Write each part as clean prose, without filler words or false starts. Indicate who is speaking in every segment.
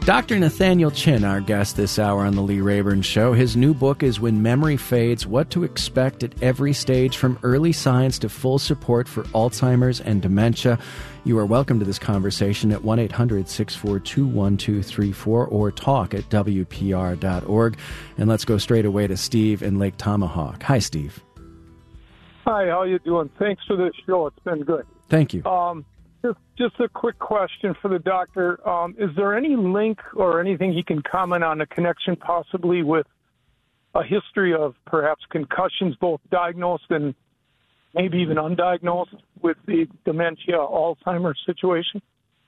Speaker 1: Dr. Nathaniel Chin, our guest this hour on The Lee Rayburn Show. His new book is When Memory Fades, What to Expect at Every Stage, from Early Signs to Full Support for Alzheimer's and Dementia. You are welcome to this conversation at 1-800-642-1234 or talk at WPR.org. And let's go straight away to Steve in Lake Tomahawk. Hi, Steve.
Speaker 2: Hi, how you doing? Thanks for this show. It's been good.
Speaker 1: Thank you.
Speaker 2: Just a quick question for the doctor. Is there any link or anything he can comment on, a connection possibly with a history of perhaps concussions, both diagnosed and maybe even undiagnosed, with the dementia Alzheimer's situation?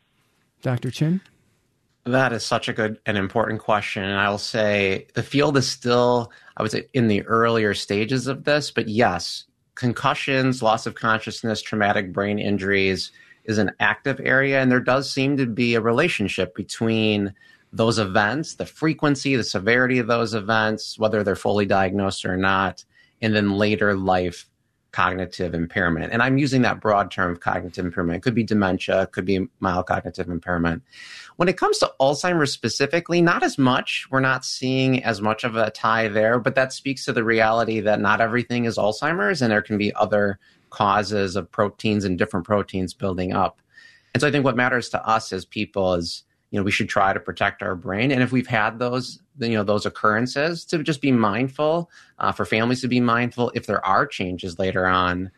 Speaker 1: Dr. Chin?
Speaker 3: That is such a good and important question. And I'll say the field is still, I would say, in the earlier stages of this. But yes, concussions, loss of consciousness, traumatic brain injuries is an active area, and there does seem to be a relationship between those events, the frequency, the severity of those events, whether they're fully diagnosed or not, and then later life cognitive impairment. And I'm using that broad term of cognitive impairment. It could be dementia, it could be mild cognitive impairment. When it comes to Alzheimer's specifically, not as much. We're not seeing as much of a tie there, but that speaks to the reality that not everything is Alzheimer's, and there can be other causes of proteins and different proteins building up. And so I think what matters to us as people is, we should try to protect our brain. And if we've had those occurrences, to just be mindful, for families to be mindful if there are changes later on,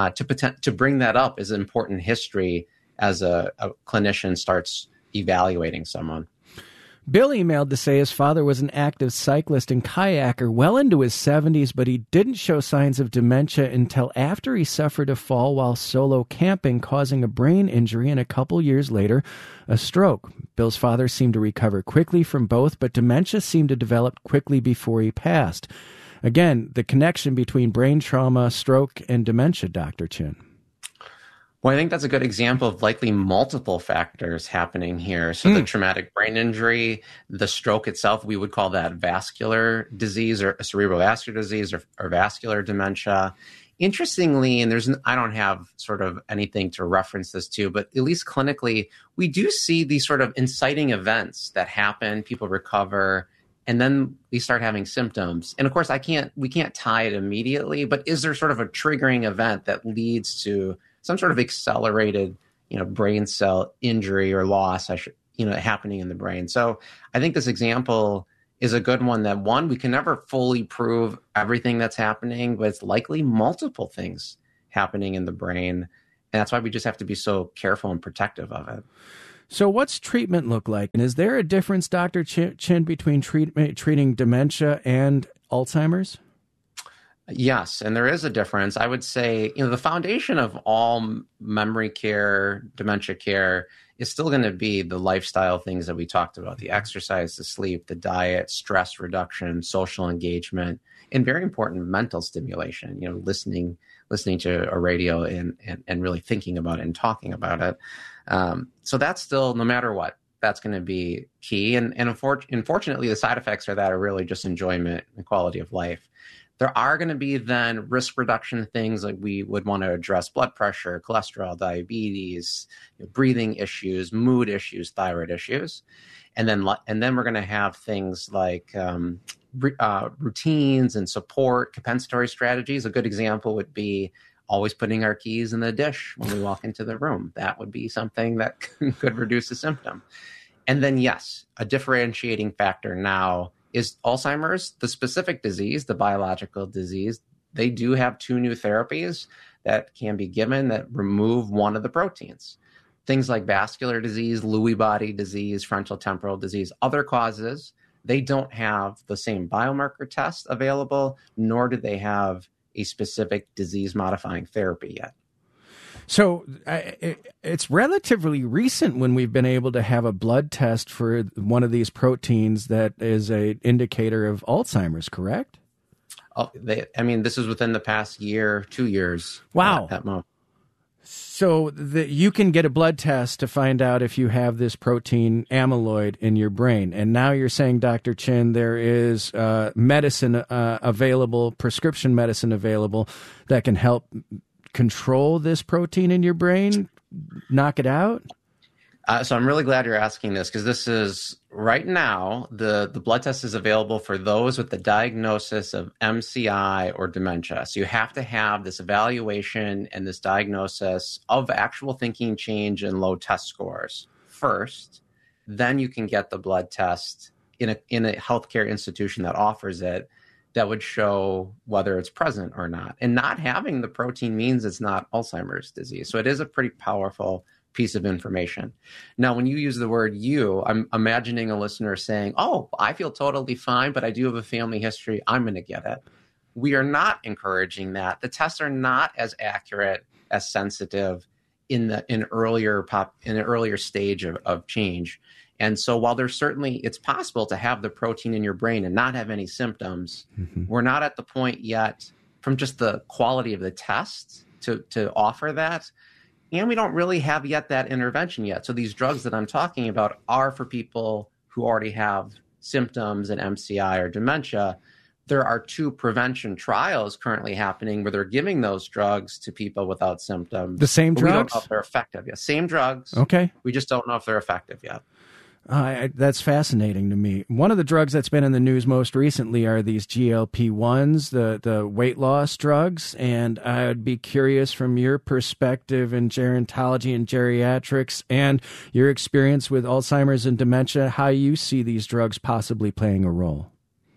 Speaker 3: to bring that up as important history as a clinician starts evaluating someone.
Speaker 1: Bill emailed to say his father was an active cyclist and kayaker well into his 70s, but he didn't show signs of dementia until after he suffered a fall while solo camping, causing a brain injury, and a couple years later, a stroke. Bill's father seemed to recover quickly from both, but dementia seemed to develop quickly before he passed. Again, the connection between brain trauma, stroke, and dementia, Dr. Chin.
Speaker 3: Well, I think that's a good example of likely multiple factors happening here. So the traumatic brain injury, the stroke itself, we would call that vascular disease or cerebrovascular disease or vascular dementia. Interestingly, and I don't have sort of anything to reference this to, but at least clinically, we do see these sort of inciting events that happen, people recover, and then we start having symptoms. And of course, we can't tie it immediately, but is there sort of a triggering event that leads to some sort of accelerated, brain cell injury or loss, happening in the brain? So I think this example is a good one that, one, we can never fully prove everything that's happening, but it's likely multiple things happening in the brain. And that's why we just have to be so careful and protective of it.
Speaker 1: So what's treatment look like? And is there a difference, Dr. Chin, between treating dementia and Alzheimer's?
Speaker 3: Yes, and there is a difference. I would say, the foundation of all memory care, dementia care is still going to be the lifestyle things that we talked about: the exercise, the sleep, the diet, stress reduction, social engagement, and very important mental stimulation, listening to a radio and really thinking about it and talking about it. So that's still, no matter what, that's going to be key. And unfortunately, the side effects of that are really just enjoyment and quality of life. There are going to be then risk reduction things like we would want to address blood pressure, cholesterol, diabetes, breathing issues, mood issues, thyroid issues. And then we're going to have things like routines and support, compensatory strategies. A good example would be always putting our keys in the dish when we walk into the room. That would be something that could reduce the symptom. And then, yes, a differentiating factor now is Alzheimer's, the specific disease, the biological disease. They do have 2 new therapies that can be given that remove one of the proteins. Things like vascular disease, Lewy body disease, frontotemporal disease, other causes, they don't have the same biomarker test available, nor do they have a specific disease-modifying therapy yet.
Speaker 1: So it's relatively recent when we've been able to have a blood test for one of these proteins that is an indicator of Alzheimer's, correct?
Speaker 3: This is within the past year, 2 years.
Speaker 1: Wow.
Speaker 3: At most.
Speaker 1: So you can get a blood test to find out if you have this protein amyloid in your brain. And now you're saying, Dr. Chin, there is medicine available, prescription medicine available that can help control this protein in your brain, knock it out?
Speaker 3: So I'm really glad you're asking this, because this is right now, the blood test is available for those with the diagnosis of MCI or dementia. So you have to have this evaluation and this diagnosis of actual thinking change and low test scores first. Then you can get the blood test in a healthcare institution that offers it, that would show whether it's present or not. And not having the protein means it's not Alzheimer's disease. So it is a pretty powerful piece of information. Now, when you use the word you, I'm imagining a listener saying, oh, I feel totally fine, but I do have a family history. I'm going to get it. We are not encouraging that. The tests are not as accurate, as sensitive in an earlier stage of change. And so while it's possible to have the protein in your brain and not have any symptoms, we're not at the point yet from just the quality of the test to offer that. And we don't really have yet that intervention yet. So these drugs that I'm talking about are for people who already have symptoms and MCI or dementia. There are 2 prevention trials currently happening where they're giving those drugs to people without symptoms.
Speaker 1: The same drugs?
Speaker 3: We don't know if they're effective yet. Same drugs.
Speaker 1: Okay.
Speaker 3: We just don't know if they're effective yet.
Speaker 1: That's fascinating to me. One of the drugs that's been in the news most recently are these GLP-1s, the weight loss drugs. And I'd be curious from your perspective in gerontology and geriatrics and your experience with Alzheimer's and dementia, how you see these drugs possibly playing a role.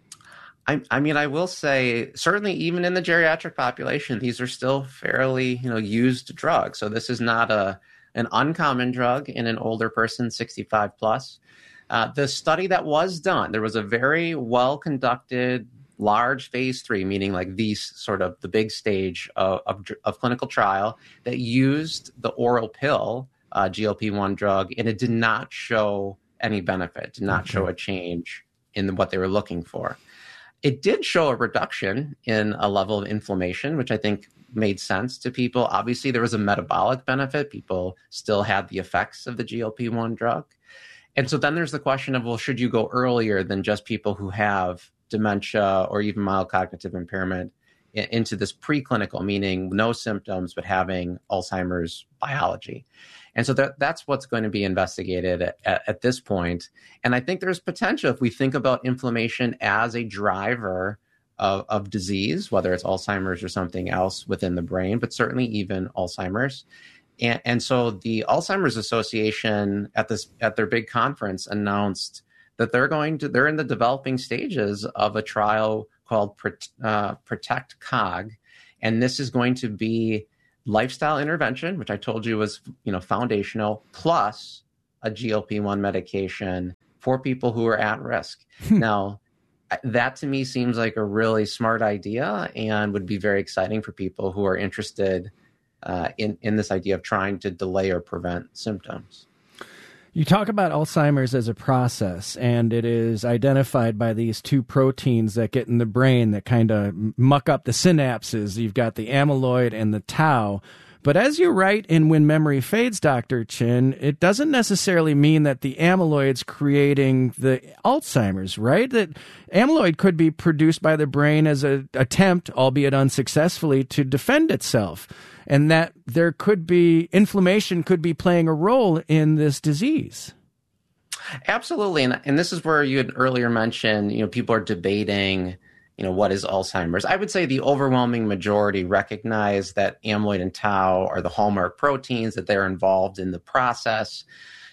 Speaker 3: I mean, I will say, certainly even in the geriatric population, these are still fairly, used drugs. So this is not an uncommon drug in an older person, 65 plus. The study that was done, there was a very well-conducted large phase 3, meaning like these sort of the big stage of clinical trial that used the oral pill GLP-1 drug, and it did not show any benefit, did not show a change in what they were looking for. It did show a reduction in a level of inflammation, which I think made sense to people. Obviously, there was a metabolic benefit. People still had the effects of the GLP-1 drug. And so then there's the question of, well, should you go earlier than just people who have dementia or even mild cognitive impairment into this preclinical, meaning no symptoms, but having Alzheimer's biology? And so that's what's going to be investigated at this point. And I think there's potential if we think about inflammation as a driver of disease, whether it's Alzheimer's or something else within the brain, but certainly even Alzheimer's. And so the Alzheimer's Association at their big conference announced that they're in the developing stages of a trial called Protect COG. And this is going to be lifestyle intervention, which I told you was, foundational, plus a GLP-1 medication for people who are at risk. Now, that to me seems like a really smart idea and would be very exciting for people who are interested in this idea of trying to delay or prevent symptoms.
Speaker 1: You talk about Alzheimer's as a process, and it is identified by these 2 proteins that get in the brain that kind of muck up the synapses. You've got the amyloid and the tau. But as you write in When Memory Fades, Dr. Chin, it doesn't necessarily mean that the amyloid's creating the Alzheimer's, right? That amyloid could be produced by the brain as an attempt, albeit unsuccessfully, to defend itself. And that there could be inflammation could be playing a role in this disease.
Speaker 3: Absolutely. And this is where you had earlier mentioned, people are debating, what is Alzheimer's? I would say the overwhelming majority recognize that amyloid and tau are the hallmark proteins, that they're involved in the process.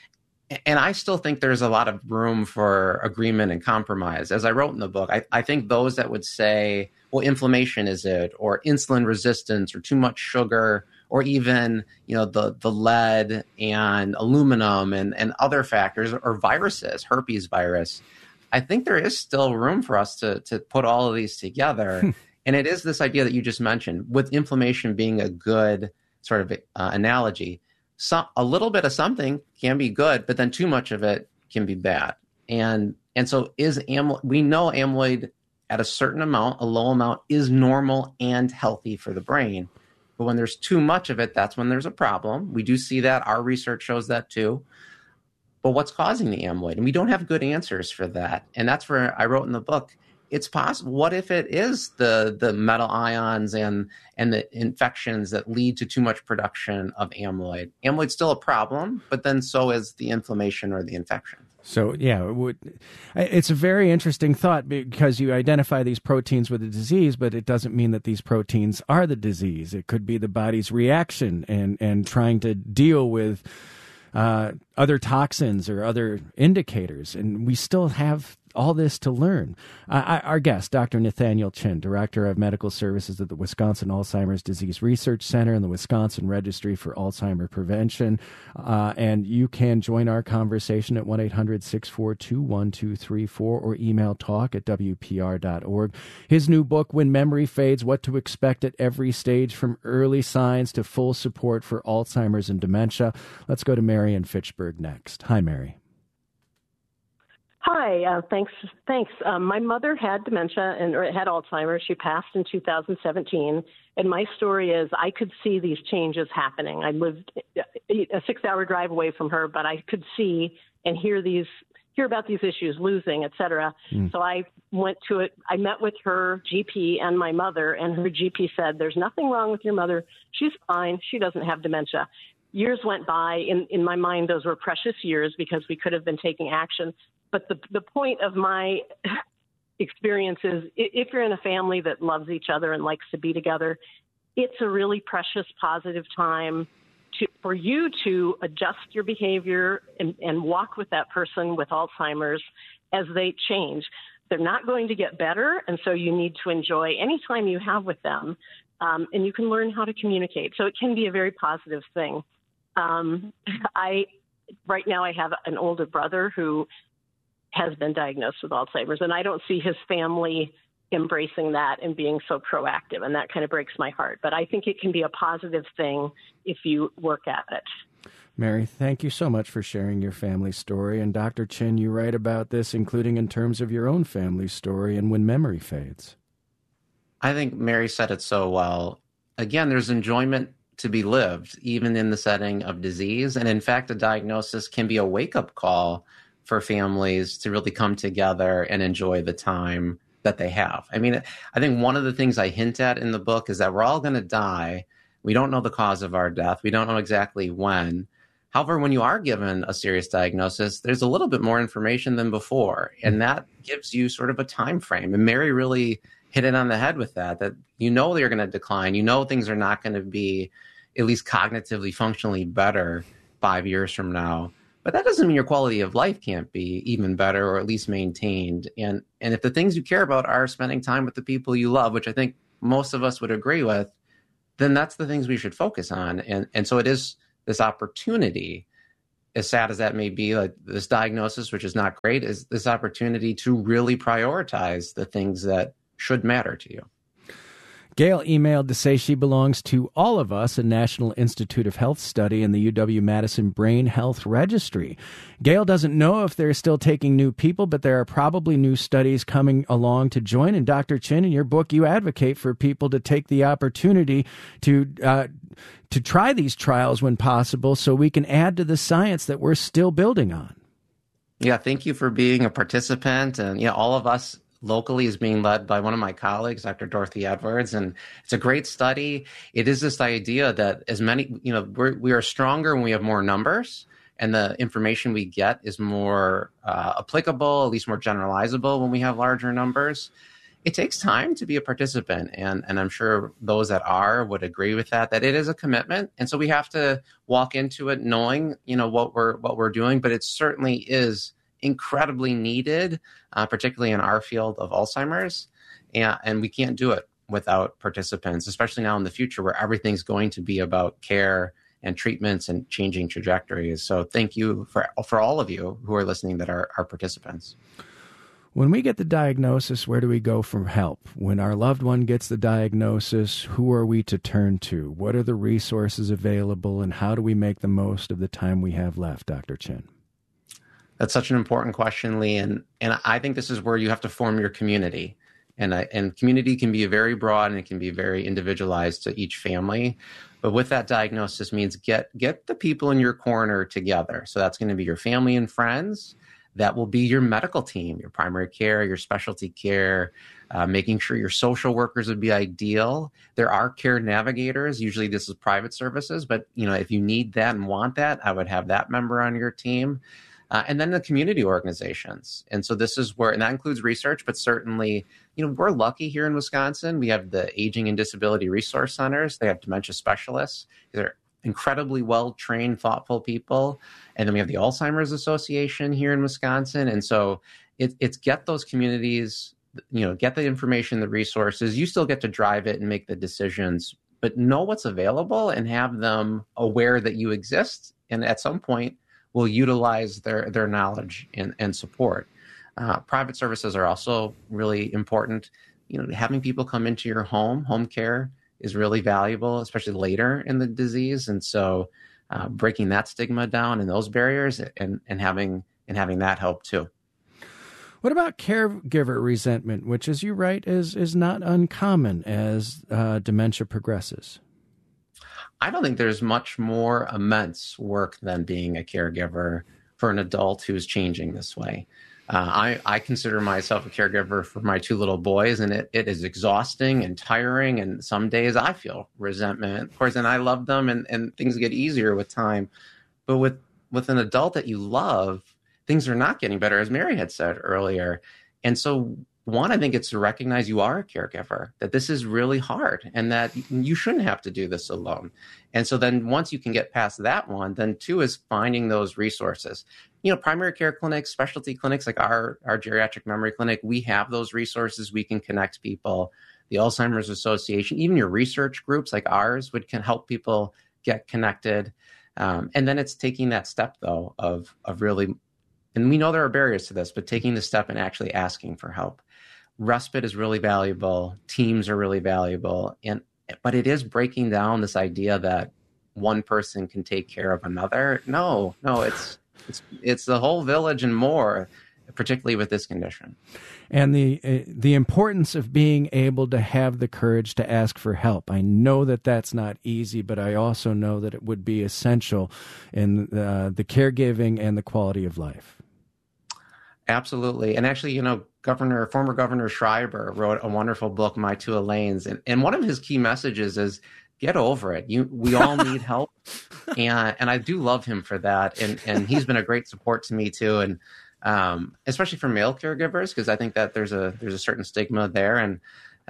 Speaker 3: And I still think there's a lot of room for agreement and compromise. As I wrote in the book, I think those that would say, well, inflammation is it, or insulin resistance, or too much sugar, or even, the lead and aluminum and other factors, or viruses, herpes virus. I think there is still room for us to put all of these together. And it is this idea that you just mentioned, with inflammation being a good sort of analogy. A little bit of something can be good, but then too much of it can be bad. And so we know amyloid at a certain amount, a low amount, is normal and healthy for the brain. But when there's too much of it, that's when there's a problem. We do see that. Our research shows that too. But what's causing the amyloid? And we don't have good answers for that. And that's where I wrote in the book, it's possible. What if it is the metal ions and the infections that lead to too much production of amyloid? Amyloid's still a problem, but then so is the inflammation or the infection.
Speaker 1: So, yeah, it's a very interesting thought because you identify these proteins with a disease, but it doesn't mean that these proteins are the disease. It could be the body's reaction and trying to deal with other toxins or other indicators. And we still have all this to learn. Our guest, Dr. Nathaniel Chin, Director of Medical Services at the Wisconsin Alzheimer's Disease Research Center and the Wisconsin Registry for Alzheimer Prevention. And you can join our conversation at 1-800-642-1234 or email talk@wpr.org. His new book, When Memory Fades, What to Expect at Every Stage from Early Signs to Full Support for Alzheimer's and Dementia. Let's go to Mary in Fitchburg next. Hi, Mary.
Speaker 4: Hi, thanks. My mother had dementia or had Alzheimer's. She passed in 2017. And my story is I could see these changes happening. I lived a 6-hour drive away from her, but I could see and hear about these issues, losing, et cetera. So I went to it. I met with her GP and my mother, and her GP said, there's nothing wrong with your mother. She's fine. She doesn't have dementia. Years went by. In my mind, those were precious years because we could have been taking action. But the point of my experience is if you're in a family that loves each other and likes to be together, it's a really precious, positive time for you to adjust your behavior and walk with that person with Alzheimer's as they change. They're not going to get better, and so you need to enjoy any time you have with them, and you can learn how to communicate. So it can be a very positive thing. Right now I have an older brother who has been diagnosed with Alzheimer's, and I don't see his family embracing that and being so proactive, and that kind of breaks my heart. But I think it can be a positive thing if you work at it.
Speaker 1: Mary, thank you so much for sharing your family story. And Dr. Chin, you write about this, including in terms of your own family story and when memory fades.
Speaker 3: I think Mary said it so well. Again, there's enjoyment to be lived, even in the setting of disease. And in fact, a diagnosis can be a wake-up call for families to really come together and enjoy the time that they have. I mean, I think one of the things I hint at in the book is that we're all going to die. We don't know the cause of our death. We don't know exactly when. However, when you are given a serious diagnosis, there's a little bit more information than before, and that gives you sort of a time frame. And Mary really hit it on the head with that you know they're going to decline. You know things are not going to be at least cognitively, functionally better 5 years from now. But that doesn't mean your quality of life can't be even better or at least maintained. And if the things you care about are spending time with the people you love, which I think most of us would agree with, then that's the things we should focus on. And so it is this opportunity, as sad as that may be, like this diagnosis, which is not great, is this opportunity to really prioritize the things that should matter to you.
Speaker 1: Gail emailed to say she belongs to All of Us, a National Institute of Health study in the UW-Madison Brain Health Registry. Gail doesn't know if they're still taking new people, but there are probably new studies coming along to join. And Dr. Chin, in your book, you advocate for people to take the opportunity to try these trials when possible so we can add to the science that we're still building on.
Speaker 3: Yeah, thank you for being a participant. And All of Us locally is being led by one of my colleagues, Dr. Dorothy Edwards, and it's a great study. It is this idea that as many, we are stronger when we have more numbers, and the information we get is more applicable, at least more generalizable when we have larger numbers. It takes time to be a participant, and I'm sure those that are would agree with that it is a commitment, and so we have to walk into it knowing, what we're doing, but it certainly is incredibly needed, particularly in our field of Alzheimer's. And we can't do it without participants, especially now in the future where everything's going to be about care and treatments and changing trajectories. So thank you for all of you who are listening that are participants.
Speaker 1: When we get the diagnosis, where do we go for help? When our loved one gets the diagnosis, who are we to turn to? What are the resources available, and how do we make the most of the time we have left, Dr. Chin?
Speaker 3: That's such an important question, Lee. And I think this is where you have to form your community. And community can be very broad and it can be very individualized to each family. But with that diagnosis means get the people in your corner together. So that's going to be your family and friends. that will be your medical team, your primary care, your specialty care, making sure your social workers would be ideal. There are care navigators. Usually this is private services, but if you need that and want that, I would have that member on your team. And then the community organizations. And so this is where, and that includes research, but certainly, we're lucky here in Wisconsin. We have the Aging and Disability Resource Centers. They have dementia specialists. They're incredibly well-trained, thoughtful people. And then we have the Alzheimer's Association here in Wisconsin. And so it's get those communities, get the information, the resources. You still get to drive it and make the decisions, but know what's available and have them aware that you exist. And at some point, will utilize their knowledge and support. Private services are also really important. Having people come into your home care is really valuable, especially later in the disease. And so breaking that stigma down and those barriers and having that help too.
Speaker 1: What about caregiver resentment, which, as you write, is not uncommon as dementia progresses?
Speaker 3: I don't think there's much more immense work than being a caregiver for an adult who's changing this way. I consider myself a caregiver for my 2 little boys, and it is exhausting and tiring. And some days I feel resentment, of course, and I love them, and things get easier with time. But with an adult that you love, things are not getting better, as Mary had said earlier. And so, one, I think it's to recognize you are a caregiver, that this is really hard and that you shouldn't have to do this alone. And so then once you can get past that one, then 2 is finding those resources. Primary care clinics, specialty clinics like our geriatric memory clinic, we have those resources. We can connect people. The Alzheimer's Association, even your research groups like ours can help people get connected. And then it's taking that step, though, of really, and we know there are barriers to this, but taking the step and actually asking for help. Respite is really valuable. Teams are really valuable. But it is breaking down this idea that one person can take care of another. No, it's the whole village and more, particularly with this condition.
Speaker 1: And the importance of being able to have the courage to ask for help. I know that that's not easy, but I also know that it would be essential in the caregiving and the quality of life.
Speaker 3: Absolutely. And actually, former Governor Schreiber wrote a wonderful book, My 2 Elaines. And one of his key messages is get over it. We all need help. And I do love him for that. And he's been a great support to me too. And especially for male caregivers, because I think that there's a certain stigma there. And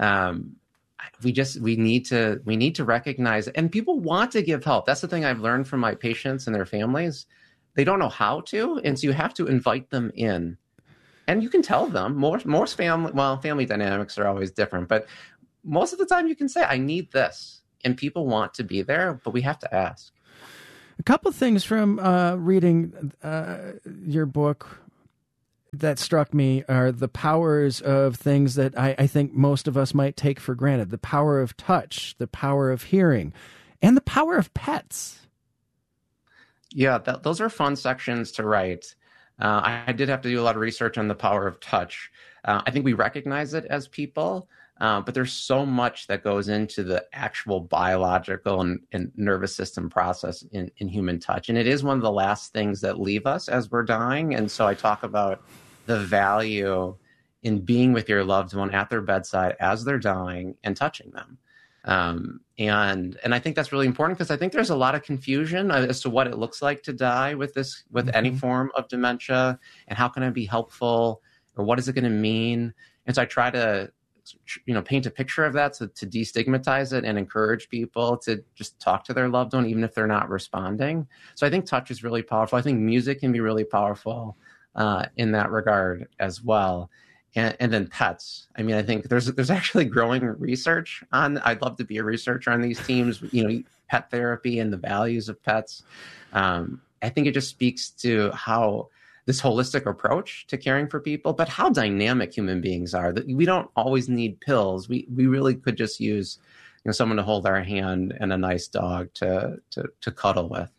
Speaker 3: we need to recognize it. And people want to give help. That's the thing I've learned from my patients and their families. They don't know how to. And so you have to invite them in. And you can tell them, most family dynamics are always different, but most of the time you can say, I need this. And people want to be there, but we have to ask.
Speaker 1: A couple of things from reading your book that struck me are the powers of things that I think most of us might take for granted. The power of touch, the power of hearing, and the power of pets.
Speaker 3: Yeah, those are fun sections to write. I did have to do a lot of research on the power of touch. I think we recognize it as people, but there's so much that goes into the actual biological and nervous system process in human touch. And it is one of the last things that leave us as we're dying. And so I talk about the value in being with your loved one at their bedside as they're dying and touching them. And I think that's really important because I think there's a lot of confusion as to what it looks like to die with any form of dementia, and how can it be helpful, or what is it going to mean? And so I try to, paint a picture of that to destigmatize it and encourage people to just talk to their loved one, even if they're not responding. So I think touch is really powerful. I think music can be really powerful in that regard as well. And then pets. I mean, I think there's actually growing research on. I'd love to be a researcher on these teams. Pet therapy and the values of pets. I think it just speaks to how this holistic approach to caring for people, but how dynamic human beings are. That we don't always need pills. We really could just use someone to hold our hand and a nice dog to cuddle with.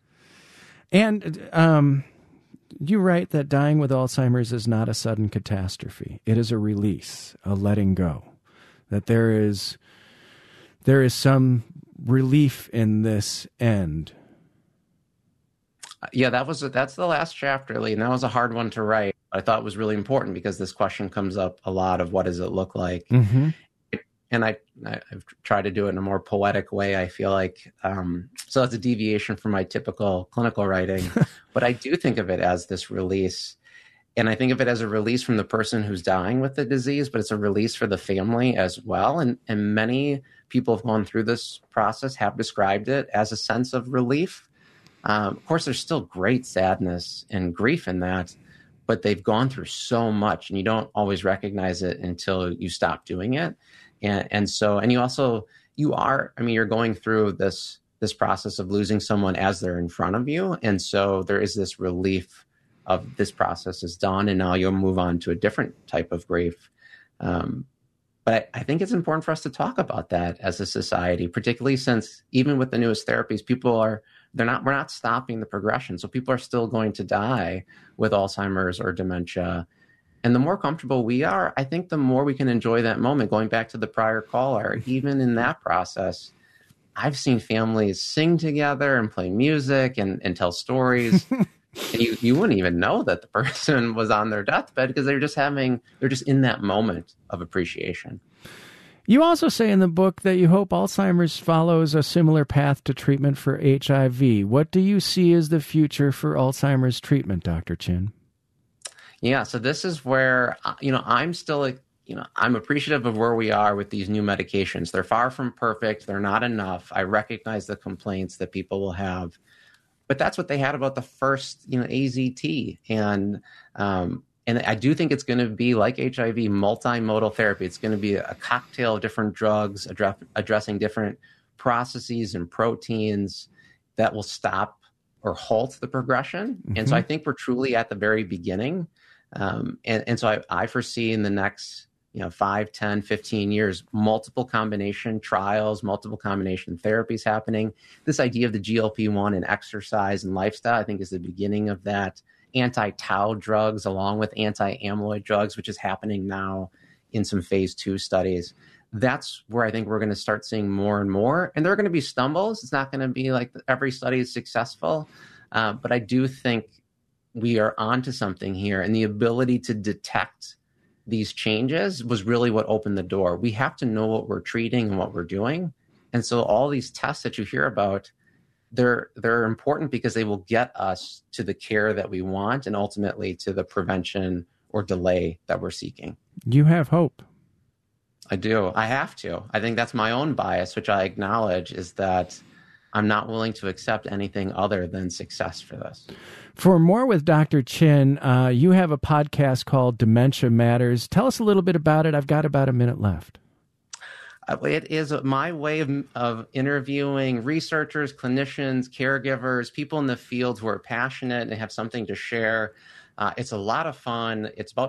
Speaker 1: And you write that dying with Alzheimer's is not a sudden catastrophe. It is a release, a letting go. That there is some relief in this end.
Speaker 3: Yeah, that's the last chapter, Lee, and that was a hard one to write. I thought it was really important because this question comes up a lot of what does it look like?
Speaker 1: Mm-hmm.
Speaker 3: And I've tried to do it in a more poetic way, I feel like. So it's a deviation from my typical clinical writing. But I do think of it as this release. And I think of it as a release from the person who's dying with the disease, but it's a release for the family as well. And many people have gone through this process, have described it as a sense of relief. Of course, there's still great sadness and grief in that, but they've gone through so much and you don't always recognize it until you stop doing it. And you're going through this process of losing someone as they're in front of you. And so there is this relief of this process is done, and now you'll move on to a different type of grief. But I think it's important for us to talk about that as a society, particularly since even with the newest therapies, we're not stopping the progression. So people are still going to die with Alzheimer's or dementia. And the more comfortable we are, I think the more we can enjoy that moment. Going back to the prior caller, even in that process, I've seen families sing together and play music and tell stories. And you wouldn't even know that the person was on their deathbed because they're just in that moment of appreciation.
Speaker 1: You also say in the book that you hope Alzheimer's follows a similar path to treatment for HIV. What do you see as the future for Alzheimer's treatment, Dr. Chin?
Speaker 3: Yeah, so this is where, I'm still, I'm appreciative of where we are with these new medications. They're far from perfect. They're not enough. I recognize the complaints that people will have. But that's what they had about the first, AZT. And I do think it's going to be like HIV, multimodal therapy. It's going to be a cocktail of different drugs addressing different processes and proteins that will stop or halt the progression. Mm-hmm. And so I think we're truly at the very beginning. And so I foresee in the next 5, 10, 15 years, multiple combination trials, multiple combination therapies happening. This idea of the GLP-1 and exercise and lifestyle, I think, is the beginning of that. Anti-tau drugs along with anti-amyloid drugs, which is happening now in some phase 2 studies. That's where I think we're going to start seeing more and more. And there are going to be stumbles. It's not going to be like every study is successful. But I do think we are onto something here. And the ability to detect these changes was really what opened the door. We have to know what we're treating and what we're doing. And so all these tests that you hear about, they're important because they will get us to the care that we want and ultimately to the prevention or delay that we're seeking.
Speaker 1: You have hope.
Speaker 3: I do. I have to. I think that's my own bias, which I acknowledge, is that I'm not willing to accept anything other than success for this.
Speaker 1: For more with Dr. Chin, you have a podcast called Dementia Matters. Tell us a little bit about it. I've got about a minute left.
Speaker 3: It is my way of interviewing researchers, clinicians, caregivers, people in the field who are passionate and have something to share. It's a lot of fun. It's about